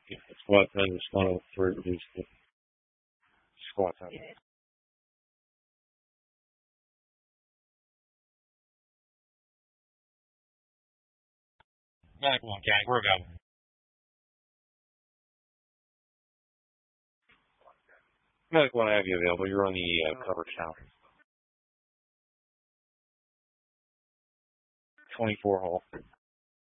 If the squat time is 103, reduce the squat time. Back one, gang. We're going. Medic one, I have you available. You're on the cover count. 24 hole.